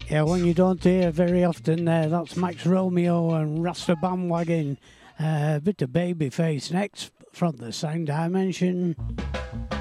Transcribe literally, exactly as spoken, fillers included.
Yeah, one you don't hear very often there. That's Max Romeo and Rasta Bandwagon. A uh, bit of Babyface next from the same dimension.